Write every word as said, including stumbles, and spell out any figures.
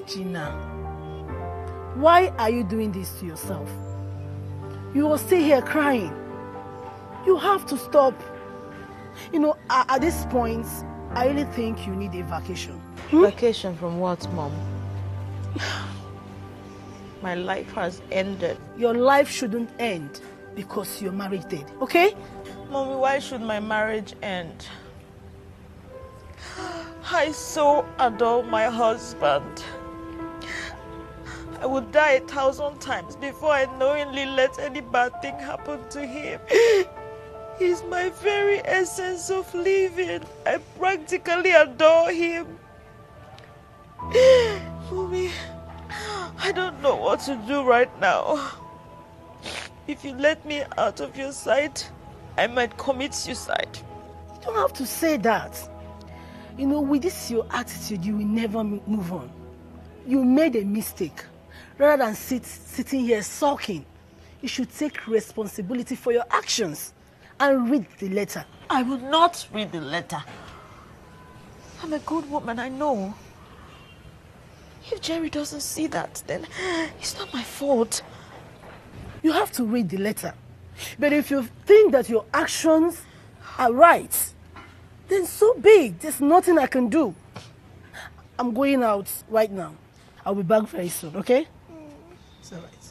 Gina, why are you doing this to yourself? You will stay here crying. You have to stop. You know, at, at this point, I really think you need a vacation. Hmm? Vacation from what, Mom? My life has ended. Your life shouldn't end because your marriage did, okay? Mommy, why should my marriage end? I so adore my husband. I would die a thousand times before I knowingly let any bad thing happen to him. He's my very essence of living. I practically adore him. Mommy, I don't know what to do right now. If you let me out of your sight, I might commit suicide. You don't have to say that. You know, with this your attitude, you will never move on. You made a mistake. Rather than sit sitting here sulking, you should take responsibility for your actions and read the letter. I will not read the letter. I'm a good woman, I know. If Jerry doesn't see that, then it's not my fault. You have to read the letter. But if you think that your actions are right, then so big. There's nothing I can do. I'm going out right now. I'll be back very soon, okay? It's all right.